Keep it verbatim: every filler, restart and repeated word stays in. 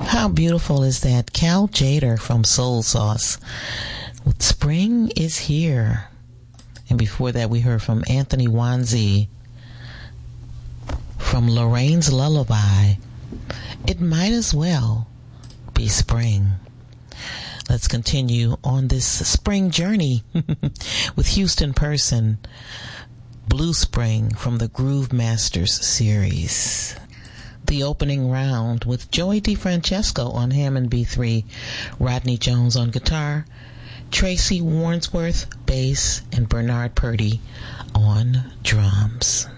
How beautiful is that? Cal Tjader from Soul Sauce with Spring is Here. And before that, we heard from Anthony Wanzi from Lorraine's Lullaby, It Might As Well Be Spring. Let's continue on this spring journey with Houston Person, Blue Spring from the Groove Masters series. The opening round with Joey DeFrancesco on Hammond B three, Rodney Jones on guitar, Tracy Warnsworth bass, and Bernard Purdy on drums.